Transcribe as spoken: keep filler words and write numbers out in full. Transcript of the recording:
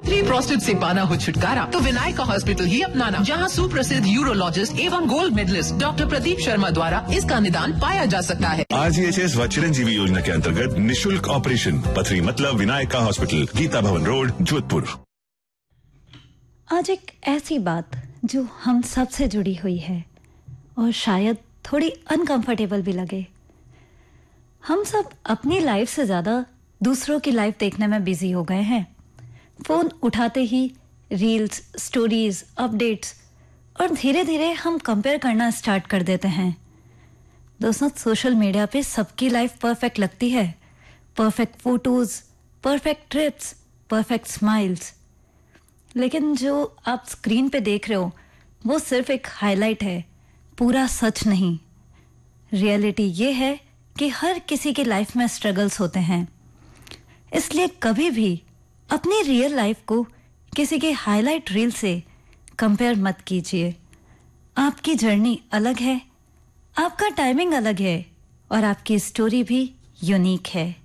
Prostate से पाना हो छुटकारा तो विनायका हॉस्पिटल ही अपनाना, जहां सुप्रसिद्ध यूरोलॉजिस्ट एवं gold medallist doctor Pradeep Sharma द्वारा इसका निदान पाया जा सकता है। आरजीएचएस व चिरंजीवी योजना के अंतर्गत निशुल्क ऑपरेशन, पथरी मतलब विनायका हॉस्पिटल, गीता भवन रोड, जोधपुर। आज एक ऐसी बात जो हम सब से जुड़ी हुई है और शायद थोड़ी अनकंफर्टेबल भी लगे। हम सब अपनी लाइफ से ज्यादा दूसरों की लाइफ देखने में बिजी हो गए हैं। फोन उठाते ही रील्स, स्टोरीज, अपडेट्स और धीरे धीरे हम कंपेयर करना स्टार्ट कर देते हैं। दोस्तों, सोशल मीडिया पे सबकी लाइफ परफेक्ट लगती है। Perfect photos, perfect trips, perfect smiles. लेकिन जो आप स्क्रीन पे देख रहे हो वो सिर्फ एक हाईलाइट है, पूरा सच नहीं। रियलिटी ये है कि हर किसी की लाइफ में स्ट्रगल्स होते हैं। इसलिए कभी भी अपनी रियल लाइफ को किसी के हाईलाइट रील से कंपेयर मत कीजिए। आपकी जर्नी अलग है, आपका टाइमिंग अलग है और आपकी स्टोरी भी यूनिक है।